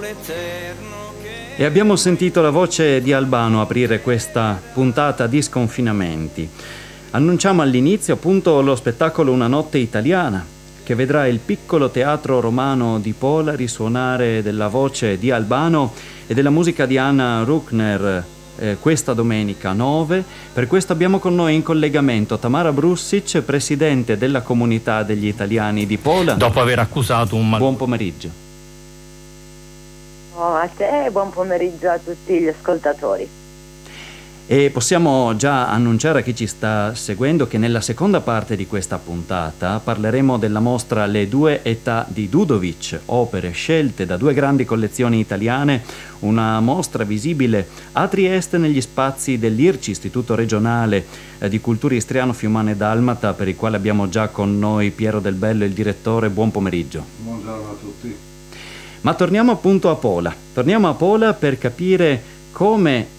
E abbiamo sentito la voce di Albano aprire questa puntata di Sconfinamenti. Annunciamo all'inizio appunto lo spettacolo Una notte italiana, che vedrà il piccolo teatro romano di Pola risuonare della voce di Albano e della musica di Anna Ruckner questa domenica 9. Per questo abbiamo con noi in collegamento Tamara Brussic, presidente della comunità degli italiani di Pola. Dopo aver accusato un Buon pomeriggio. A te e buon pomeriggio a tutti gli ascoltatori. E possiamo già annunciare a chi ci sta seguendo che nella seconda parte di questa puntata parleremo della mostra Le due età di Dudovic, opere scelte da due grandi collezioni italiane, una mostra visibile a Trieste negli spazi dell'IRCI, Istituto Regionale di Cultura Istriano Fiumano e Dalmata, per il quale abbiamo già con noi Piero Del Bello, il direttore. Buon pomeriggio. Buongiorno a tutti. Ma torniamo appunto a Pola. Torniamo a Pola per capire come